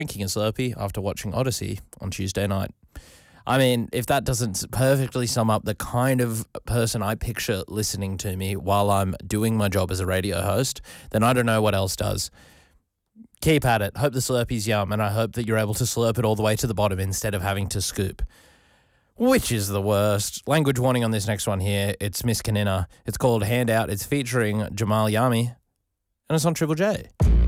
drinking a Slurpee after watching Odyssey on Tuesday night. I mean, if that doesn't perfectly sum up the kind of person I picture listening to me while I'm doing my job as a radio host, then I don't know what else does. Keep at it. Hope the Slurpee's yum, and I hope that you're able to slurp it all the way to the bottom instead of having to scoop. Which is the worst? Language warning on this next one here. It's Miss Kanina. It's called Handout. It's featuring Jamal Yami, and it's on Triple J.